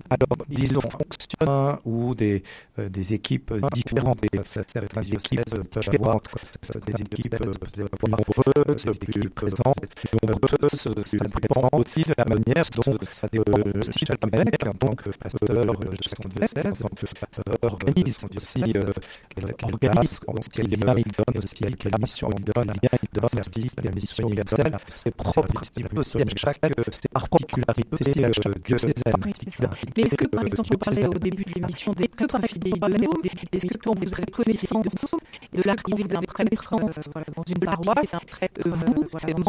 Alors, disons, fonctionnement ou des équipes différentes, certaines diocèses peuvent avoir des équipes plus nombreuses, plus présentes, nombreuses, ça dépend aussi de la manière dont le style Lamech, en tant que pasteur de son diocèse, organise aussi quelle place, quel lien il donne aussi, quelle mission il donne, la mission universelle, c'est propre aussi à chaque particularité diocésaine. Mais est-ce que, par exemple, on parlait au début de l'émission des prêtres fidèles, est-ce que quand vous avez connaissance de l'activité d'un prêtre dans une paroisse, vous, c'est